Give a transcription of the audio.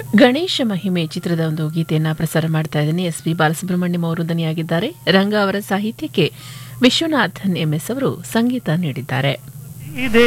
ಗಣೇಶ ಮಹಿಮೆ ಚಿತ್ರದ ಒಂದು ಗೀತೆಯನ್ನ ಪ್ರಸಾರ ಮಾಡ್ತಾ ಇದ್ದೀನಿ. ಎಸ್.ಪಿ. ಬಾಲಸುಬ್ರಹ್ಮಣ್ಯಂ ಅವರು ಧ್ವನಿಯಾಗಿದ್ದಾರೆ. ರಂಗ ಅವರ ಸಾಹಿತ್ಯಕ್ಕೆ ವಿಶ್ವನಾಥನ್ ಎಂಎಸ್ ಅವರು ಸಂಗೀತ ನೀಡಿದ್ದಾರೆ.